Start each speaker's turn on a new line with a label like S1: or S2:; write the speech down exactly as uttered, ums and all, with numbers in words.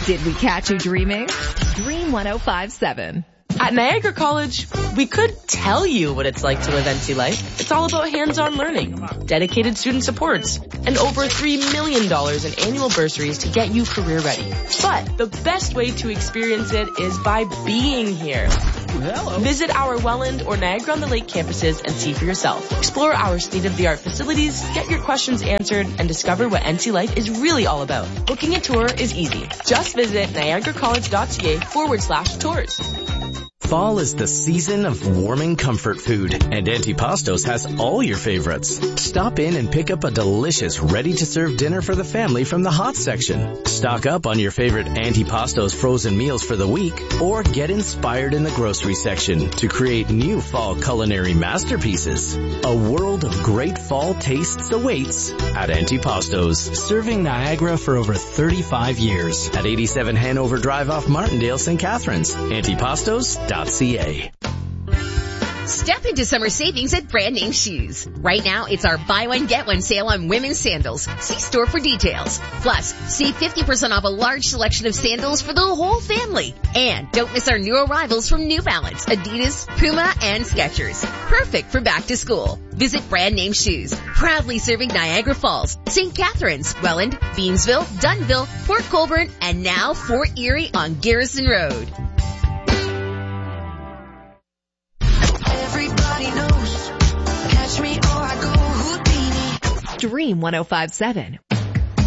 S1: Did we catch you dreaming? Dream one oh five point seven.
S2: At Niagara College, we could tell you what it's like to live N C life. It's all about hands-on learning, dedicated student supports, and over three million dollars in annual bursaries to get you career ready. But the best way to experience it is by being here.
S3: Hello.
S2: Visit our Welland or Niagara-on-the-Lake campuses and see for yourself. Explore our state-of-the-art facilities, get your questions answered, and discover what N C life is really all about. Booking a tour is easy. Just visit niagaracollege.ca forward slash tours.
S4: Fall is the season of warming comfort food, and Antipastos has all your favorites. Stop in and pick up a delicious, ready-to-serve dinner for the family from the hot section. Stock up on your favorite Antipastos frozen meals for the week, or get inspired in the grocery section to create new fall culinary masterpieces. A world of great fall tastes awaits at Antipastos, serving Niagara for over thirty-five years at eighty-seven Hanover Drive off Martindale, Saint Catharines. Antipastos dot c a.
S5: Step into summer savings at Brand Name Shoes. Right now, it's our buy one, get one sale on women's sandals. See store for details. Plus, save fifty percent off a large selection of sandals for the whole family. And don't miss our new arrivals from New Balance, Adidas, Puma, and Skechers. Perfect for back to school. Visit Brand Name Shoes. Proudly serving Niagara Falls, Saint Catharines, Welland, Beamsville, Dunnville, Port Colborne, and now Fort Erie on Garrison Road.
S1: Dream one oh five point seven.